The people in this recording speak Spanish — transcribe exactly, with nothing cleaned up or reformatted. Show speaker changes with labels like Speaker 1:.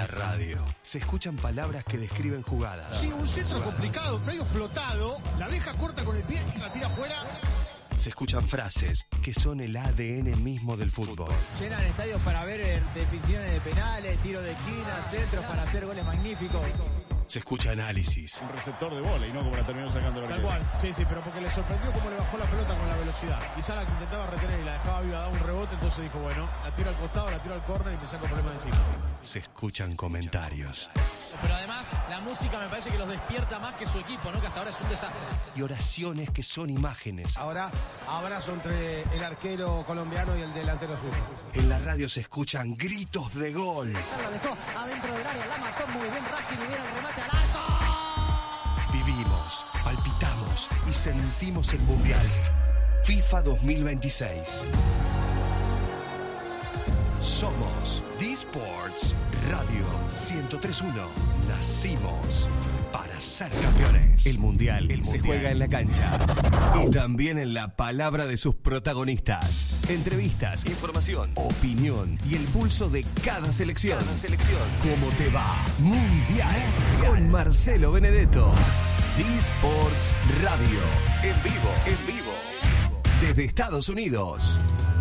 Speaker 1: la radio se escuchan palabras que describen jugadas.
Speaker 2: Sí, un centro complicado, medio flotado, la deja corta con el pie y la tira afuera.
Speaker 1: Se escuchan frases que son el A D N mismo del fútbol.
Speaker 3: Llenan estadios para ver definiciones de penales, tiros de esquina, centros para hacer goles magníficos.
Speaker 1: Se escucha análisis.
Speaker 4: Un receptor de bola y no como la terminó sacando la
Speaker 2: Tal cual, sí, sí, pero porque le sorprendió cómo le bajó la pelota con la velocidad. Quizá la que intentaba retener y la dejaba viva, daba un rebote, entonces dijo, bueno, la tiro al costado, la tiro al córner y me saco el problema de encima.
Speaker 1: Se escuchan comentarios.
Speaker 3: Pero además, la música me parece que los despierta más que su equipo, ¿no? Que hasta ahora es un desastre.
Speaker 1: Y oraciones que son imágenes.
Speaker 5: Ahora, abrazo entre el arquero colombiano y el delantero suyo.
Speaker 1: En la radio se escuchan gritos de gol.
Speaker 6: La dejó adentro del área, la mató muy bien Racking y viene el remate al arco.
Speaker 1: Vivimos, palpitamos y sentimos el Mundial. FIFA dos mil veintiséis. Somos D-Sports Radio ciento tres punto uno. Nacimos para ser campeones. El mundial, El se mundial. juega en la cancha y también en la palabra de sus protagonistas. Entrevistas, información, opinión y el pulso de cada selección. Cada selección. ¿Cómo te va? Mundial con Marcelo Benedetto. D-Sports Radio. En vivo, en vivo. Desde Estados Unidos.